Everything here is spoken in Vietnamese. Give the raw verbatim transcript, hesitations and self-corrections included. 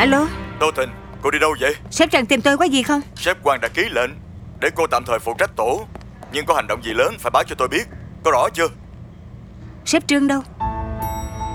Alo. Tô Tình, cô đi đâu vậy? Sếp Trần tìm tôi có gì không? Sếp Quang đã ký lệnh để cô tạm thời phụ trách tổ, nhưng có hành động gì lớn phải báo cho tôi biết. Có rõ chưa? Sếp Trương đâu?